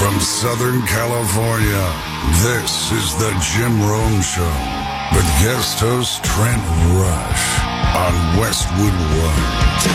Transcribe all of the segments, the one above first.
From Southern California, this is the Jim Rome Show with guest host Trent Rush on Westwood One.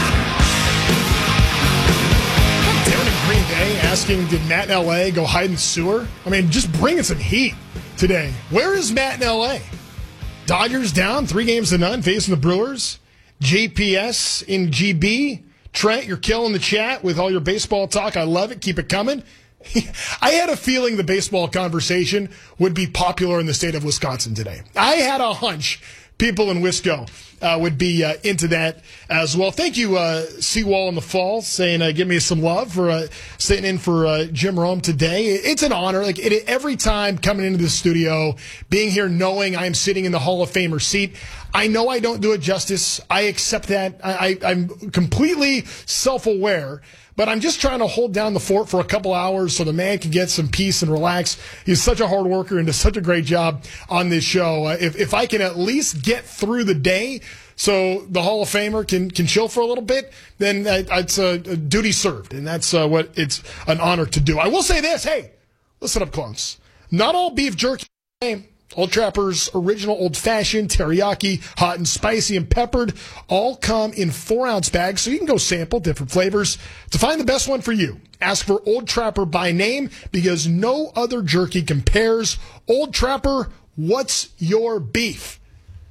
Darren in Green Bay asking, did Matt in L.A. go hide in the sewer? I mean, just bringing some heat today. Where is Matt in L.A.? Dodgers down 3-0 facing the Brewers. JPS in GB. Trent, you're killing the chat with all your baseball talk. I love it. Keep it coming. I had a feeling the baseball conversation would be popular in the state of Wisconsin today. I had a hunch people in Wisco would be into that as well. Thank you, Seawall in the Fall, saying give me some love for sitting in for Jim Rome today. It's an honor. Every time coming into the studio, being here knowing I'm sitting in the Hall of Famer seat, I know I don't do it justice. I accept that. I'm completely self-aware. But I'm just trying to hold down the fort for a couple hours so the man can get some peace and relax. He's such a hard worker and does such a great job on this show. If I can at least get through the day so the Hall of Famer can chill for a little bit, then it's a duty served. And that's what it's an honor to do. I will say this. Hey, listen up, clones. Not all beef jerky. Old Trapper's original old-fashioned, teriyaki, hot and spicy and peppered, all come in 4-ounce bags, so you can go sample different flavors. To find the best one for you, ask for Old Trapper by name, because no other jerky compares. Old Trapper, what's your beef?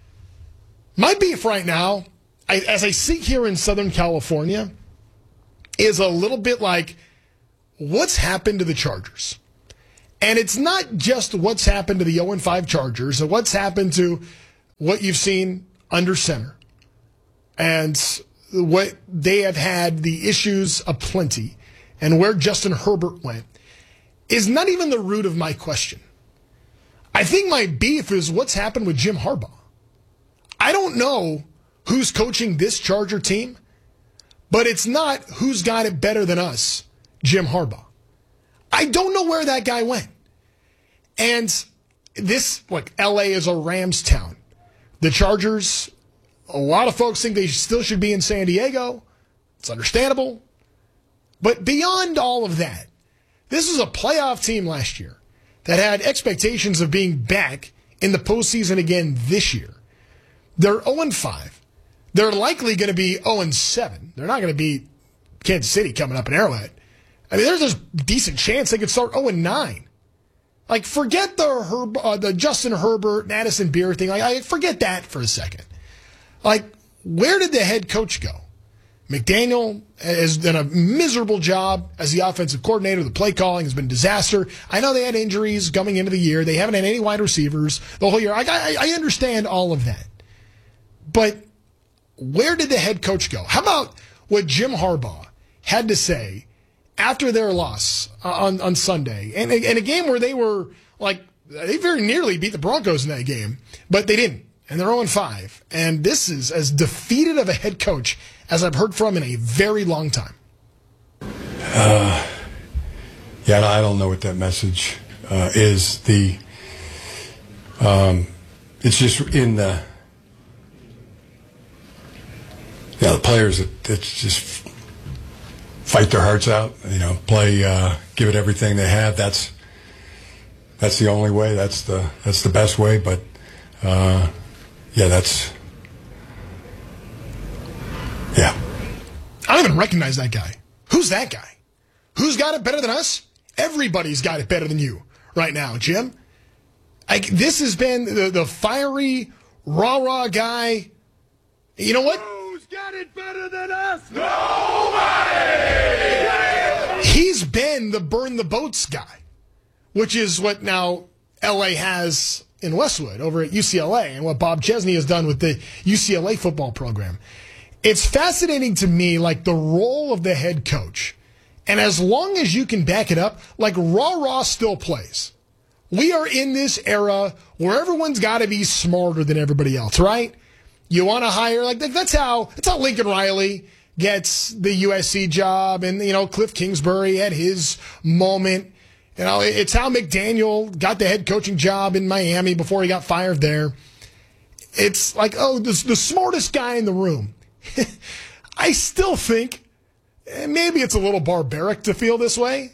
My beef right now, as I sit here in Southern California, is a little bit like, what's happened to the Chargers? And it's not just what's happened to the 0-5 Chargers and what's happened to what you've seen under center and what they have had, the issues aplenty, and where Justin Herbert went is not even the root of my question. I think my beef is what's happened with Jim Harbaugh. I don't know who's coaching this Charger team, but it's not who's got it better than us, Jim Harbaugh. I don't know where that guy went. And this, LA is a Rams town. The Chargers, a lot of folks think they still should be in San Diego. It's understandable. But beyond all of that, this was a playoff team last year that had expectations of being back in the postseason again this year. They're 0-5. They're likely going to be 0-7. They're not going to beat Kansas City coming up in Arrowhead. I mean, there's a decent chance they could start 0-9. Forget the Justin Herbert, Madison Beer thing. Forget that for a second. Where did the head coach go? McDaniel has done a miserable job as the offensive coordinator. The play calling has been a disaster. I know they had injuries coming into the year. They haven't had any wide receivers the whole year. I understand all of that. But where did the head coach go? How about what Jim Harbaugh had to say after their loss on Sunday, and a game where they were they very nearly beat the Broncos in that game, but they didn't, and they're 0-5. And this is as defeated of a head coach as I've heard from in a very long time. I don't know what that message is. It's just in the players that just fight their hearts out, play, give it everything they have. That's the only way. That's the best way. But I don't even recognize that guy. Who's that guy? Who's got it better than us? Everybody's got it better than you right now, Jim. This has been the fiery, rah-rah guy. You know what? Got it better than us? Nobody! He's been the burn the boats guy, which is what now LA has in Westwood over at UCLA and what Bob Chesney has done with the UCLA football program. It's fascinating to me, the role of the head coach. And as long as you can back it up, rah-rah still plays. We are in this era where everyone's got to be smarter than everybody else, right? You want to hire, that's how Lincoln Riley gets the USC job, and, Cliff Kingsbury had his moment. It's how McDaniel got the head coaching job in Miami before he got fired there. It's the smartest guy in the room. I still think maybe it's a little barbaric to feel this way,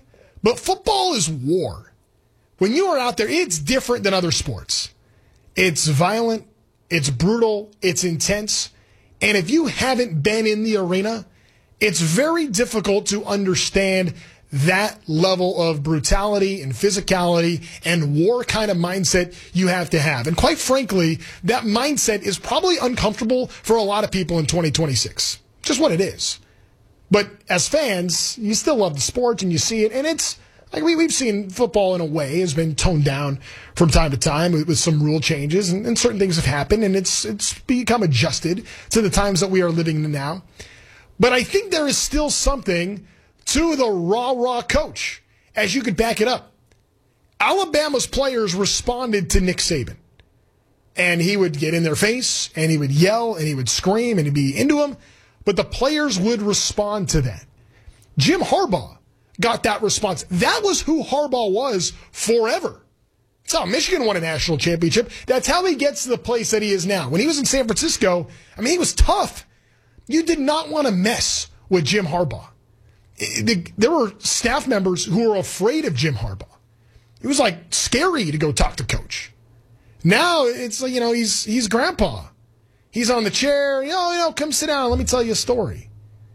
But football is war. When you are out there, it's different than other sports. It's violent, it's brutal, it's intense. And if you haven't been in the arena, it's very difficult to understand that level of brutality and physicality and war kind of mindset you have to have. And quite frankly, that mindset is probably uncomfortable for a lot of people in 2026. Just what it is. But as fans, you still love the sport and you see it. And it's like we've seen football in a way has been toned down from time to time with some rule changes and certain things have happened and it's become adjusted to the times that we are living in now. But I think there is still something to the rah-rah coach, as you could back it up. Alabama's players responded to Nick Saban. And he would get in their face, and he would yell, and he would scream, and he'd be into them. But the players would respond to that. Jim Harbaugh got that response. That was who Harbaugh was forever. That's how Michigan won a national championship. That's how he gets to the place that he is now. When he was in San Francisco, I mean, he was tough. You did not want to mess with Jim Harbaugh. There were staff members who were afraid of Jim Harbaugh. It was like scary to go talk to coach. Now it's like, he's grandpa. He's on the chair. Come sit down. Let me tell you a story.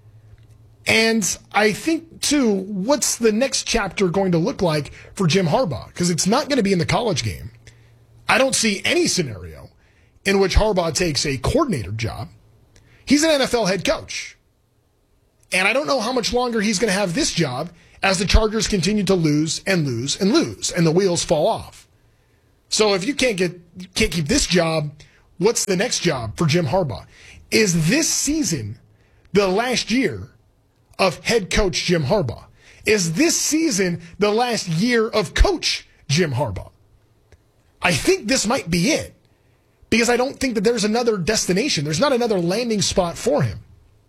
And I think, too, what's the next chapter going to look like for Jim Harbaugh? Because it's not going to be in the college game. I don't see any scenario in which Harbaugh takes a coordinator job. He's an NFL head coach. And I don't know how much longer he's going to have this job as the Chargers continue to lose and lose and lose, and the wheels fall off. So if you can't keep this job, what's the next job for Jim Harbaugh? Is this season the last year of head coach Jim Harbaugh? Is this season the last year of coach Jim Harbaugh? I think this might be it, because I don't think that there's another destination. There's not another landing spot for him.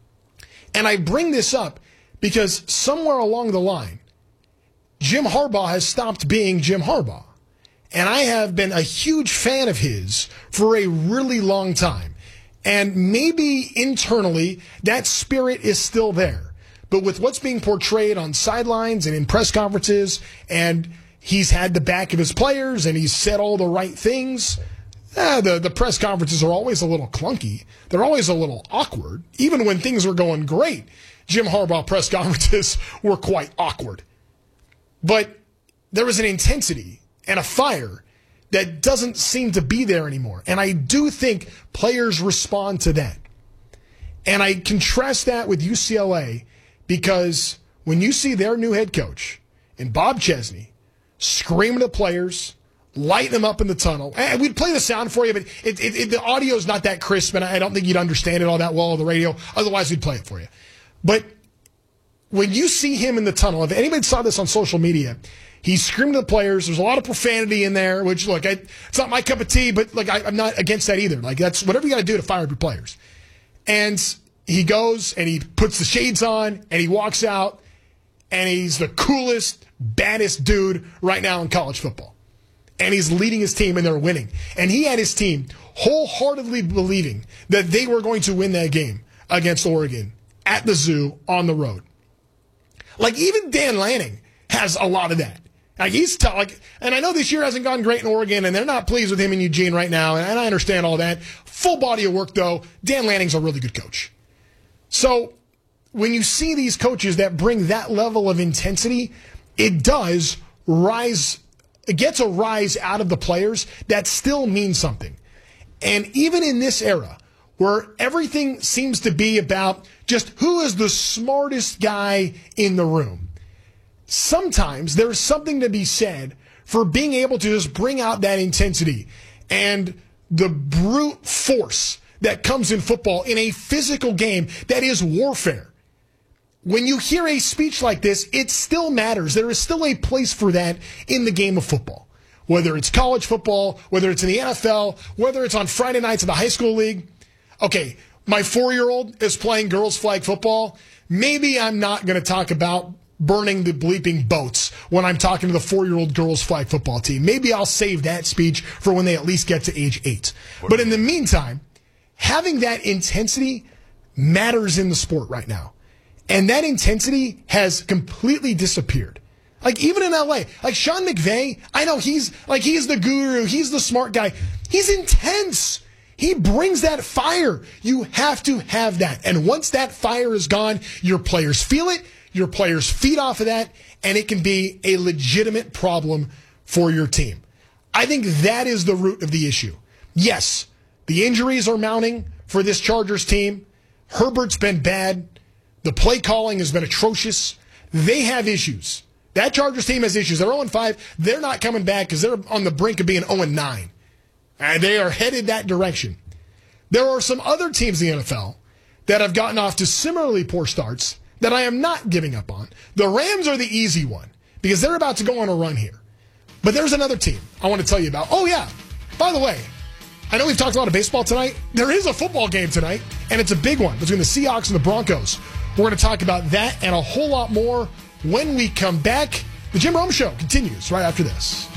And I bring this up because somewhere along the line, Jim Harbaugh has stopped being Jim Harbaugh. And I have been a huge fan of his for a really long time. And maybe internally, that spirit is still there. But with what's being portrayed on sidelines and in press conferences, and he's had the back of his players and he's said all the right things, the press conferences are always a little clunky. They're always a little awkward. Even when things were going great, Jim Harbaugh press conferences were quite awkward. But there was an intensity and a fire that doesn't seem to be there anymore. And I do think players respond to that. And I contrast that with UCLA because when you see their new head coach and Bob Chesney screaming at players, lighting them up in the tunnel. And we'd play the sound for you, but the audio is not that crisp, and I don't think you'd understand it all that well on the radio. Otherwise, we'd play it for you. But when you see him in the tunnel, if anybody saw this on social media, he's screaming at the players. There's a lot of profanity in there, which, look, it's not my cup of tea, but I'm not against that either. That's whatever you got to do to fire up your players. And he goes and he puts the shades on and he walks out, and he's the coolest, baddest dude right now in college football. And he's leading his team, and they're winning. And he had his team wholeheartedly believing that they were going to win that game against Oregon at the Zoo on the road. Even Dan Lanning has a lot of that. He's tough. And I know this year hasn't gone great in Oregon, and they're not pleased with him in Eugene right now, and I understand all that. Full body of work, though. Dan Lanning's a really good coach. So when you see these coaches that bring that level of intensity, it does rise. It gets a rise out of the players that still means something. And even in this era, where everything seems to be about just who is the smartest guy in the room, sometimes there's something to be said for being able to just bring out that intensity and the brute force that comes in football in a physical game that is warfare. When you hear a speech like this, it still matters. There is still a place for that in the game of football. Whether it's college football, whether it's in the NFL, whether it's on Friday nights in the high school league. Okay, my 4-year-old is playing girls flag football. Maybe I'm not going to talk about burning the bleeping boats when I'm talking to the 4-year-old girls flag football team. Maybe I'll save that speech for when they at least get to age 8. But in the meantime, having that intensity matters in the sport right now. And that intensity has completely disappeared. Like, even in LA, like Sean McVay, I know he's the guru, he's the smart guy. He's intense. He brings that fire. You have to have that. And once that fire is gone, your players feel it, your players feed off of that, and it can be a legitimate problem for your team. I think that is the root of the issue. Yes, the injuries are mounting for this Chargers team. Herbert's been bad. The play calling has been atrocious. They have issues. That Chargers team has issues. They're 0-5. They're not coming back because they're on the brink of being 0-9. And they are headed that direction. There are some other teams in the NFL that have gotten off to similarly poor starts that I am not giving up on. The Rams are the easy one because they're about to go on a run here. But there's another team I want to tell you about. Oh, yeah. By the way, I know we've talked a lot of baseball tonight. There is a football game tonight, and it's a big one between the Seahawks and the Broncos. We're going to talk about that and a whole lot more when we come back. The Jim Rome Show continues right after this.